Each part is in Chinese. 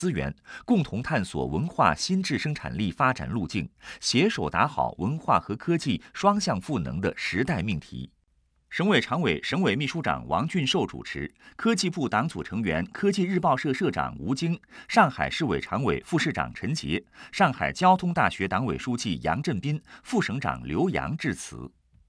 资源，共同探索文化新质生产力发展路径，携手打好文化和科技双向赋能的时代命题。省委常委、省委秘书长王俊寿主持，科技部党组成员、科技日报社社长吴京，上海市委常委、副市长陈杰，上海交通大学党委书记杨振斌、副省长刘洋致辞。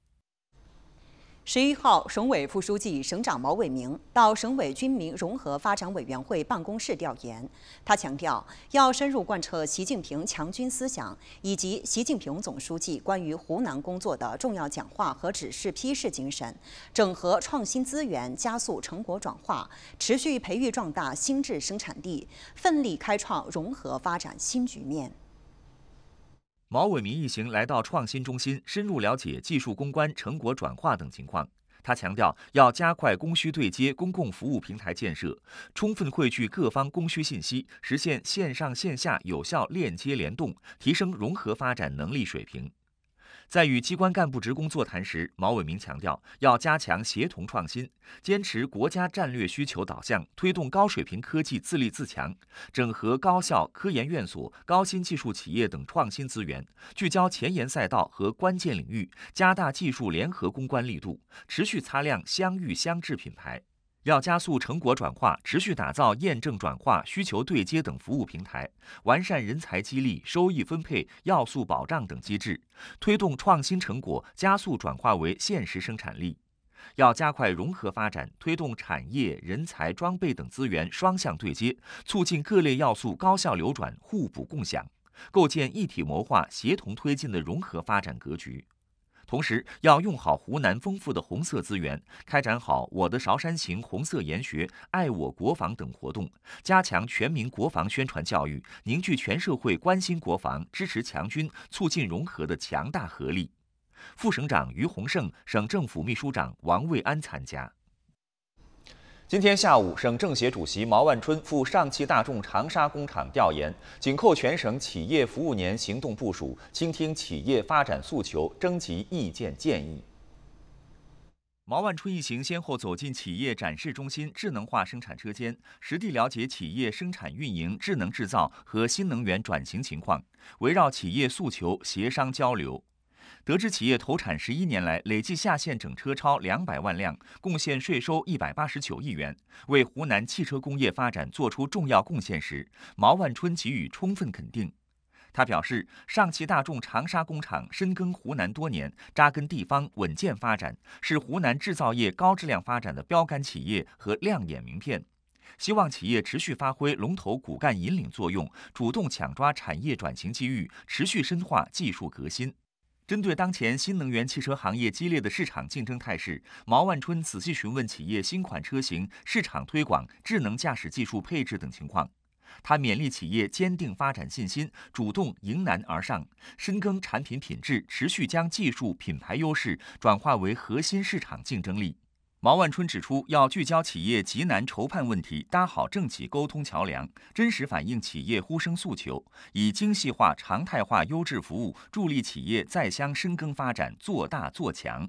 11号，省委副书记、省长毛伟明到省委军民融合发展委员会办公室调研。他强调，要深入贯彻习近平强军思想以及习近平总书记关于湖南工作的重要讲话和指示批示精神，整合创新资源，加速成果转化，持续培育壮大新质生产力，奋力开创融合发展新局面。 毛伟明一行来到创新中心，深入了解技术攻关、成果转化等情况。他强调，要加快供需对接公共服务平台建设，充分汇聚各方供需信息，实现线上线下有效链接联动，提升融合发展能力水平。在与机关干部职工座谈时，毛伟明强调，要加强协同创新，坚持国家战略需求导向，推动高水平科技自立自强，整合高校、科研院所、高新技术企业等创新资源，聚焦前沿赛道和关键领域，加大技术联合攻关力度，持续擦亮乡域乡质品牌。要加速成果转化，持续打造验证转化、需求对接等服务平台，完善人才激励、收益分配、要素保障等机制，推动创新成果加速转化为现实生产力。要加快融合发展，推动产业、人才、装备等资源双向对接，促进各类要素高效流转、互补共享，构建一体谋划、协同推进的融合发展格局。同时，要用好湖南丰富的红色资源，开展好我的韶山行红色研学、爱我国防等活动，加强全民国防宣传教育，凝聚全社会关心国防、支持强军、促进融合的强大合力。副省长于洪胜、省政府秘书长王卫安参加。今天下午，省政协主席毛万春赴上汽大众长沙工厂调研，紧扣全省企业服务年行动部署，倾听企业发展诉求，征集意见建议。毛万春一行先后走进企业展示中心智能化生产车间，实地了解企业生产运营、智能制造和新能源转型情况，围绕企业诉求协商交流。得知企业投产11年来累计下线整车超200万辆，贡献税收189亿元，为湖南汽车工业发展做出重要贡献时，毛万春给予充分肯定。他表示，上汽大众长沙工厂深耕湖南多年，扎根地方，稳健发展，是湖南制造业高质量发展的标杆企业和亮眼名片。希望企业持续发挥龙头骨干引领作用，主动抢抓产业转型机遇，持续深化技术革新。针对当前新能源汽车行业激烈的市场竞争态势，毛万春仔细询问企业新款车型市场推广、智能驾驶技术配置等情况。他勉励企业坚定发展信心，主动迎难而上，深耕产品品质，持续将技术品牌优势转化为核心市场竞争力。毛万春指出，要聚焦企业急难愁盼问题，搭好政企沟通桥梁，真实反映企业呼声诉求，以精细化、常态化优质服务，助力企业在乡深耕发展，做大做强。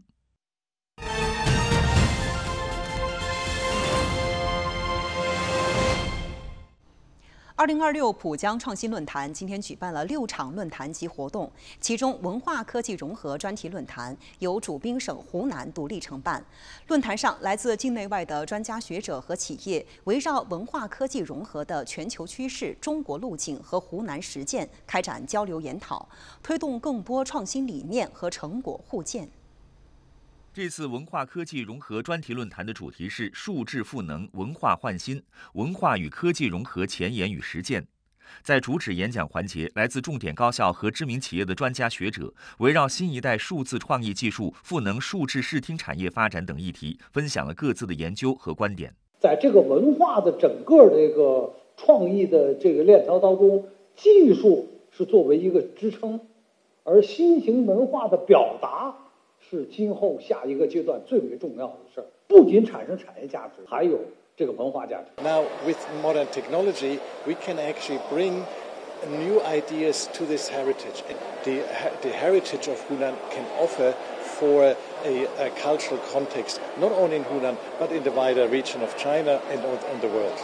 2026浦江创新论坛今天举办了6场论坛及活动，其中文化科技融合专题论坛由主宾省湖南独立承办。论坛上，来自境内外的专家学者和企业围绕文化科技融合的全球趋势、中国路径和湖南实践开展交流研讨，推动更多创新理念和成果互鉴。 这次文化科技融合专题论坛的主题是数智赋能，文化焕新，文化与科技融合前沿与实践。在主旨演讲环节，来自重点高校和知名企业的专家学者，围绕新一代数字创意技术赋能数智视听产业发展等议题，分享了各自的研究和观点。 在这个文化的整个这个创意的这个链条当中，技术是作为一个支撑，而新型文化的表达是今后下一个阶段最为重要的事儿，不仅产生产业价值，还有这个文化价值。 Now with modern technology, we can actually bring new ideas to this heritage. The heritage of Hunan can offer for a cultural context, not only in Hunan, but in the wider region of China and on the world.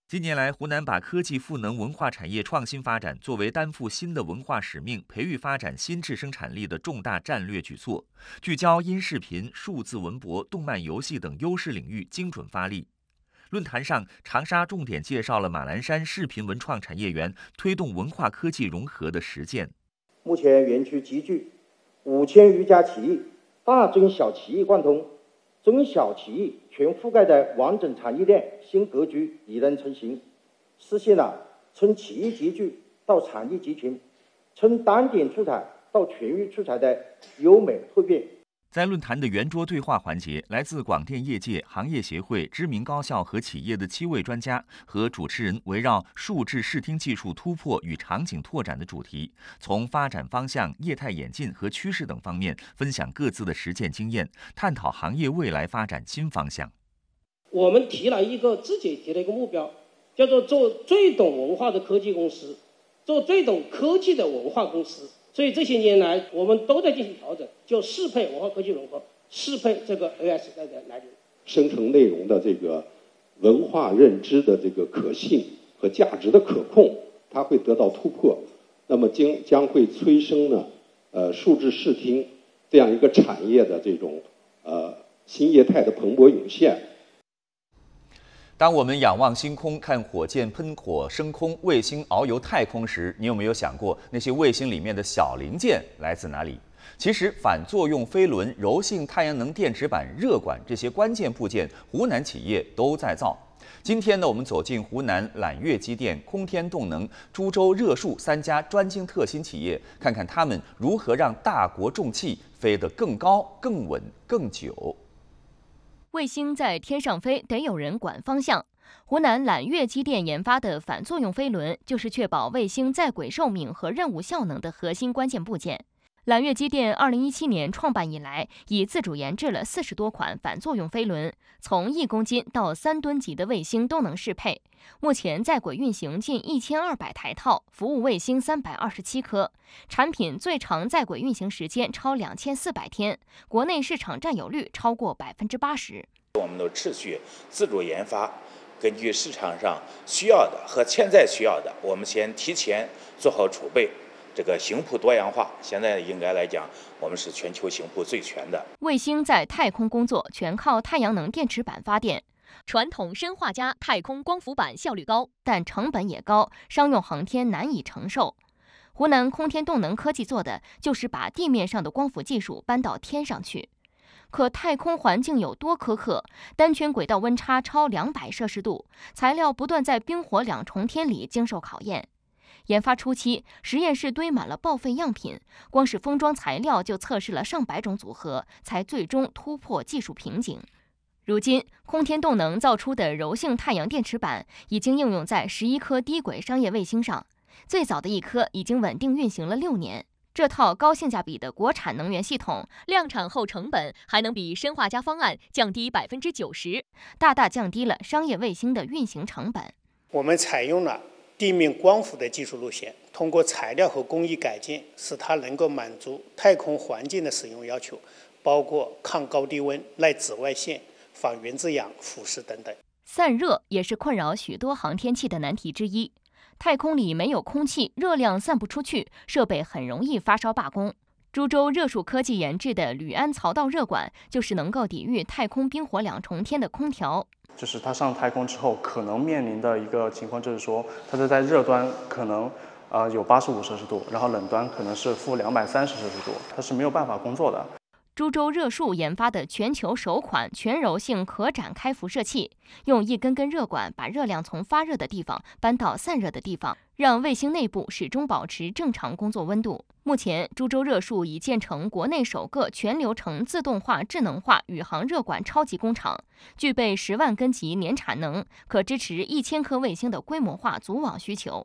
近年来，湖南把科技赋能文化产业创新发展作为担负新的文化使命、培育发展新质生产力的重大战略举措，聚焦音视频、数字文博、动漫游戏等优势领域，精准发力。论坛上，长沙重点介绍了马栏山视频文创产业园推动文化科技融合的实践。 目前园区集聚5000余家企业，大中小企业贯通，中小企业全覆盖的完整产业链新格局已然成型，实现了从企业集聚到产业集群，从单点出彩到全域出彩的优美蜕变。 在论坛的圆桌对话环节，来自广电业界、行业协会、知名高校和企业的7位专家和主持人围绕数字视听技术突破与场景拓展的主题，从发展方向、业态演进和趋势等方面分享各自的实践经验，探讨行业未来发展新方向。 我们自己提了一个目标，叫做做最懂文化的科技公司，做最懂科技的文化公司。所以这些年来，我们都在进行调整，就适配文化科技融合，适配这个 AI 时代的来临。 生成内容的这个文化认知的这个可信和价值的可控，它会得到突破。那么将会催生呢，数字视听这样一个产业的这种新业态的蓬勃涌现。 当我们仰望星空，看火箭喷火升空，卫星遨游太空时，你有没有想过那些卫星里面的小零件来自哪里？其实，反作用飞轮、柔性太阳能电池板、热管这些关键部件，湖南企业都在造。今天呢，我们走进湖南揽月机电、空天动能、株洲热数3家专精特新企业，看看他们如何让大国重器飞得更高、更稳、更久。 卫星在天上飞，得有人管方向。湖南揽月机电研发的反作用飞轮，就是确保卫星在轨寿命和任务效能的核心关键部件。揽月机电2017年创办以来，已自主研制了40多款反作用飞轮，从1公斤到3吨级的卫星都能适配。目前在轨运行近1200台套，服务卫星327颗，产品最长在轨运行时间超2400天，国内市场占有率超过80%。 我们都持续自主研发，根据市场上需要的和潜在需要的，我们先提前做好储备。这个星谱多样化，现在应该来讲，我们是全球星谱最全的。 卫星在太空工作全靠太阳能电池板发电，传统砷化镓太空光伏板效率高，但成本也高，商用航天难以承受。湖南空天动能科技做的就是把地面上的光伏技术搬到天上去。可太空环境有多苛刻？单圈轨道温差超200摄氏度，材料不断在冰火两重天里经受考验。研发初期，实验室堆满了报废样品，光是封装材料就测试了上百种组合，才最终突破技术瓶颈。如今，空天动能造出的柔性太阳电池板已经应用在11颗低轨商业卫星上，最早的一颗已经稳定运行了6年。这套高性价比的国产能源系统，量产后成本还能比砷化镓方案降低90%，大大降低了商业卫星的运行成本。 我们采用了地面光伏的技术路线，通过材料和工艺改进，使它能够满足太空环境的使用要求，包括抗高低温、耐紫外线、防原子氧腐蚀等等。 散热也是困扰许多航天器的难题之一。太空里没有空气，热量散不出去，设备很容易发烧罢工。株洲热数科技研制的铝铵槽道热管，就是能够抵御太空冰火两重天的空调。 就是它上太空之后可能面临的一个情况，就是说它是在热端可能有85摄氏度，然后冷端可能是-230摄氏度，它是没有办法工作的。 株洲热数研发的全球首款全柔性可展开辐射器，用一根根热管把热量从发热的地方搬到散热的地方，让卫星内部始终保持正常工作温度。目前，株洲热数已建成国内首个全流程自动化、智能化宇航热管超级工厂，具备10万根级年产能，可支持1000颗卫星的规模化组网需求。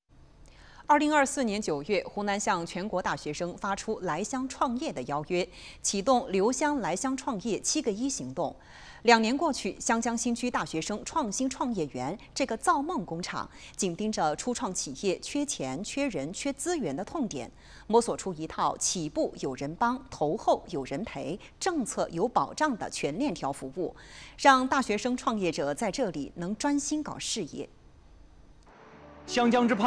2024年9月，湖南向全国大学生发出来乡创业的邀约，启动留乡来乡创业7个1行动。2年过去，湘江新区大学生创新创业园这个造梦工厂，紧盯着初创企业缺钱、缺人、缺资源的痛点，摸索出一套起步有人帮、投后有人陪、政策有保障的全链条服务，让大学生创业者在这里能专心搞事业。 湘江之畔